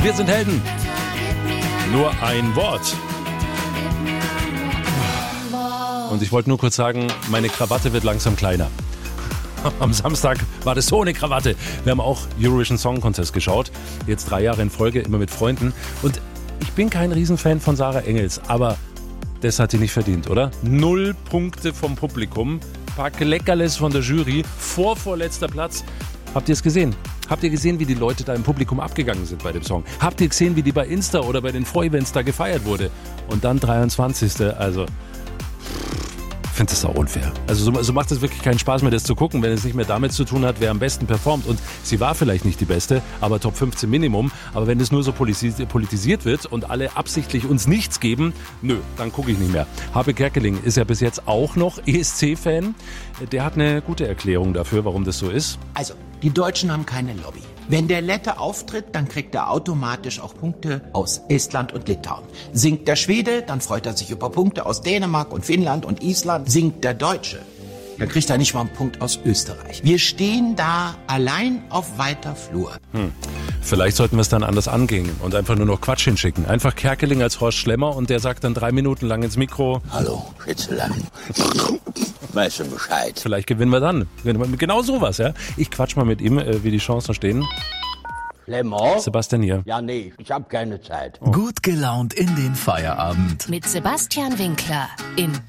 Wir sind Helden. Nur ein Wort. Und ich wollte nur kurz sagen, meine Krawatte wird langsam kleiner. Am Samstag war das so eine Krawatte. Wir haben auch Eurovision Song Contest geschaut. Jetzt 3 Jahre in Folge, immer mit Freunden. Und ich bin kein Riesenfan von Sarah Engels, aber das hat sie nicht verdient, oder? 0 Punkte vom Publikum, paar Leckerles von der Jury, vorletzter Platz. Habt ihr es gesehen? Habt ihr gesehen, wie die Leute da im Publikum abgegangen sind bei dem Song? Habt ihr gesehen, wie die bei Insta oder bei den Vorevents da gefeiert wurde? Und dann 23. Also, ich finde das auch unfair. Also so macht es wirklich keinen Spaß mehr, das zu gucken, wenn es nicht mehr damit zu tun hat, wer am besten performt. Und sie war vielleicht nicht die Beste, aber Top 15 Minimum. Aber wenn es nur so politisiert wird und alle absichtlich uns nichts geben, nö, dann gucke ich nicht mehr. Habe Kerkeling ist ja bis jetzt auch noch ESC-Fan. Der hat eine gute Erklärung dafür, warum das so ist. Also, die Deutschen haben keine Lobby. Wenn der Lette auftritt, dann kriegt er automatisch auch Punkte aus Estland und Litauen. Singt der Schwede, dann freut er sich über Punkte aus Dänemark und Finnland und Island. Singt der Deutsche, dann kriegt er nicht mal einen Punkt aus Österreich. Wir stehen da allein auf weiter Flur. Vielleicht sollten wir es dann anders angehen und einfach nur noch Quatsch hinschicken. Einfach Kerkeling als Horst Schlemmer und der sagt dann 3 Minuten lang ins Mikro: Hallo, Schätzelein. Weißt du Bescheid? Vielleicht gewinnen wir dann. Genau sowas, ja. Ich quatsch mal mit ihm, wie die Chancen stehen. Schlemmer? Sebastian hier. Ja, nee, ich hab keine Zeit. Gut gelaunt in den Feierabend. Mit Sebastian Winkler in